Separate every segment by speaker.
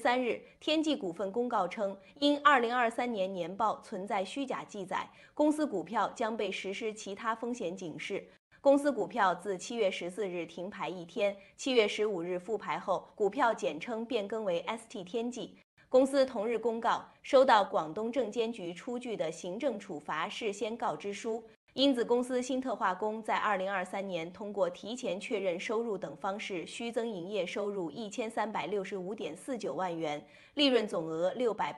Speaker 1: 日，天际股份公告称，因2023年年报存在虚假记载，公司股票将被实施其他风险警示。公司股票自7月14日停牌一天，7月15日复牌后，股票简称变更为 ST 天际。公司同日公告，收到广东证监局出具的行政处罚事先告知书。因子公司新特化工在2023年通过提前确认收入等方式虚增营业收入1365.49万元，利润总额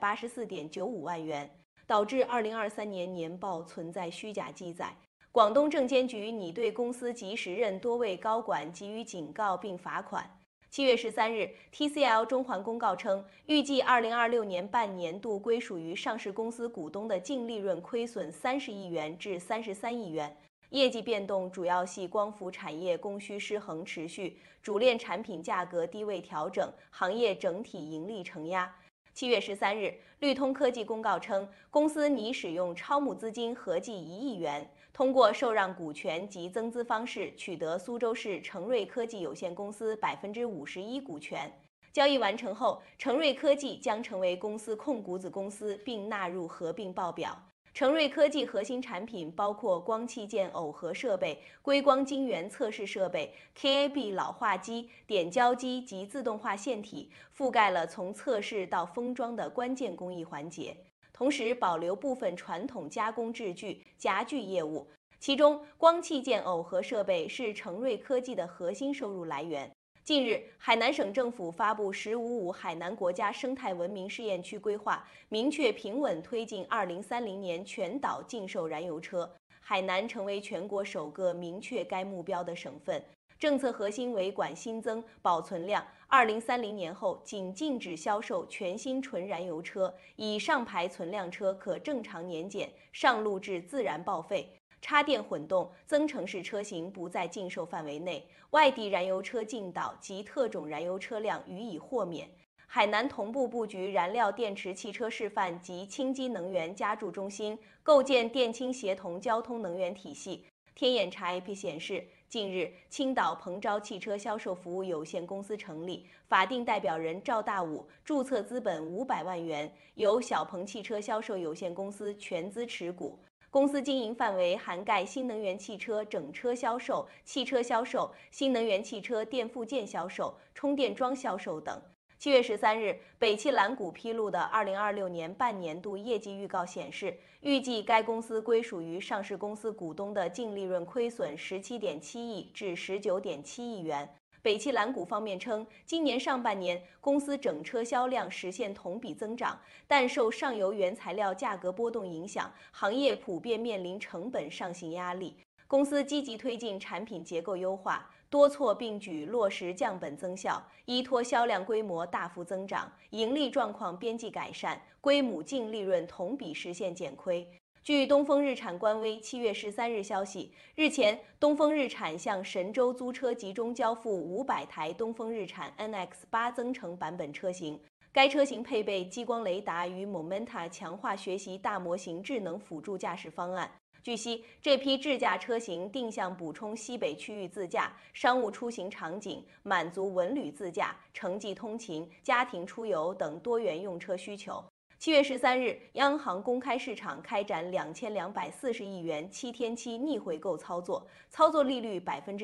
Speaker 1: 684.95万元，导致2023年年报存在虚假记载。广东证监局拟对公司及时任多位高管给予警告并罚款。7月13日 ，TCL 中环公告称，预计2026年半年度归属于上市公司股东的净利润亏损30亿元至33亿元。业绩变动主要系光伏产业供需失衡持续，主链产品价格低位调整，行业整体盈利承压。7月13日，绿通科技公告称，公司拟使用超募资金合计1亿元，通过受让股权及增资方式取得苏州市成瑞科技有限公司51%股权。交易完成后，成瑞科技将成为公司控股子公司，并纳入合并报表。成瑞科技核心产品包括光器件耦合设备、硅光晶圆测试设备、KAB 老化机、点胶机及自动化线体，覆盖了从测试到封装的关键工艺环节。同时保留部分传统加工制具、夹具业务，其中光器件耦合设备是成瑞科技的核心收入来源。近日，海南省政府发布“1055”海南国家生态文明试验区规划，明确平稳推进2030年全岛禁售燃油车。海南成为全国首个明确该目标的省份。政策核心为管新增、保存量，2030年后仅禁止销售全新纯燃油车，以上牌存量车可正常年检，上路至自然报废。插电混动、增程式车型不在禁售范围内，外地燃油车进岛及特种燃油车辆予以豁免。海南同步布局燃料电池汽车示范及氢基能源加注中心，构建电氢协同交通能源体系。天眼查 IP 显示，近日青岛鹏昭汽车销售服务有限公司成立，法定代表人赵大武，注册资本500万元，由小鹏汽车销售有限公司全资持股。公司经营范围涵盖新能源汽车整车销售、汽车销售、新能源汽车电附件销售、充电桩销售等。7月13日，北汽蓝谷披露的2026年半年度业绩预告显示，预计该公司归属于上市公司股东的净利润亏损17.7亿至19.7亿元。北汽蓝谷方面称，今年上半年公司整车销量实现同比增长，但受上游原材料价格波动影响，行业普遍面临成本上行压力。公司积极推进产品结构优化，多措并举落实降本增效，依托销量规模大幅增长，盈利状况边际改善，归母净利润同比实现减亏。据东风日产官微7月13日消息，日前，东风日产向神州租车集中交付500台东风日产 NX8 增程版本车型，该车型配备激光雷达与 Momenta 强化学习大模型智能辅助驾驶方案。据悉，这批智驾车型定向补充西北区域自驾、商务出行场景，满足文旅自驾、城际通勤、家庭出游等多元用车需求。7月13日，央行公开市场开展2240亿元7天期逆回购操作，操作利率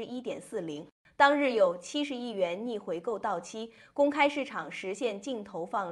Speaker 1: 1.40%。当日有70亿元逆回购到期，公开市场实现净投放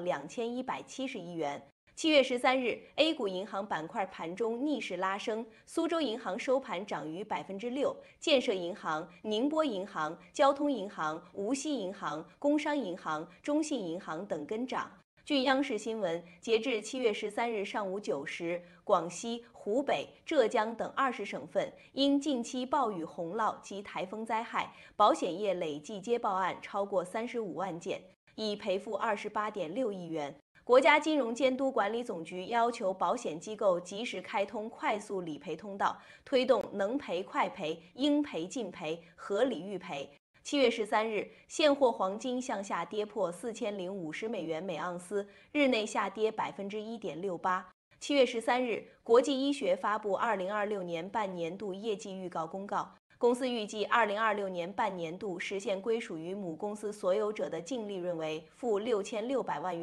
Speaker 1: 2170亿元。7月13日 ，A 股银行板块盘中逆势拉升，苏州银行收盘涨逾6%，建设银行、宁波银行、交通银行、无锡银行、工商银行、中信银行等跟涨。据央视新闻，截至7月13日上午9时，广西、湖北、浙江等20省份因近期暴雨洪涝及台风灾害，保险业累计接报案超过35万件，已赔付28.6亿元。国家金融监督管理总局要求保险机构及时开通快速理赔通道，推动能赔快赔、应赔尽赔、合理预赔。7月13日，现货黄金向下跌破$4050每盎司，日内下跌1.68%。7月13日，国际医学发布2026年半年度业绩预告公告，公司预计2026年半年度实现归属于母公司所有者的净利润为-6600万元。